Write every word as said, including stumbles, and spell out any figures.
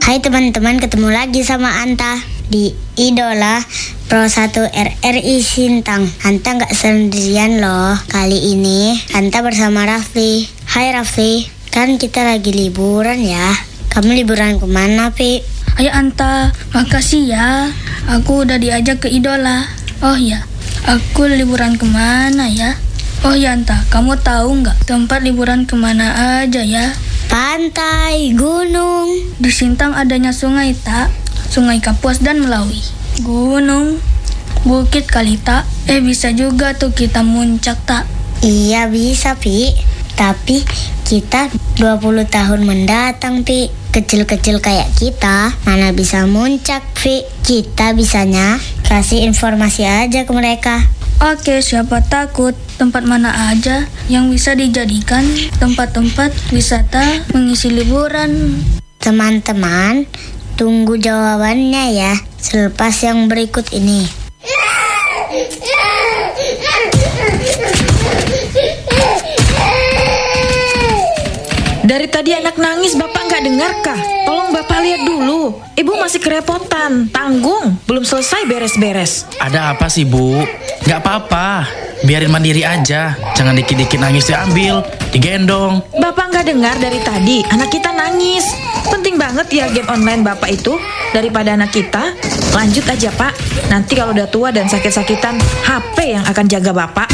Hai teman-teman, ketemu lagi sama Anta di Idola Pro satu R R I Sintang. Anta gak sendirian loh. Kali ini Anta bersama Rafli. Hai Rafli, kan kita lagi liburan ya. Kamu liburan kemana, Pi? Hai Anta, makasih ya. Aku udah diajak ke Idola. Oh ya, aku liburan kemana ya? Oh ya Anta, kamu tahu nggak tempat liburan kemana aja ya? Pantai, gunung. Di Sintang adanya sungai tak? Sungai Kapuas dan Melawi. Gunung, bukit kali tak? Eh bisa juga tuh kita muncak tak? Iya bisa, Pi. Tapi kita dua puluh tahun mendatang, Pi. Kecil-kecil kayak kita mana bisa muncak, Pi. Kita bisanya kasih informasi aja ke mereka. Oke, siapa takut? Tempat mana aja yang bisa dijadikan tempat-tempat wisata mengisi liburan? Teman-teman, tunggu jawabannya ya selepas yang berikut ini. Dari tadi anak nangis, Bapak nggak dengar kah? Tolong Bapak lihat dulu. Ibu masih kerepotan, tanggung, belum selesai beres-beres. Ada apa sih, Bu? Nggak apa-apa, biarin mandiri aja. Jangan dikit-dikit nangis diambil, digendong. Bapak nggak dengar dari tadi, anak kita nangis. Penting banget ya game online Bapak itu daripada anak kita. Lanjut aja Pak, nanti kalau udah tua dan sakit-sakitan, H P yang akan jaga Bapak.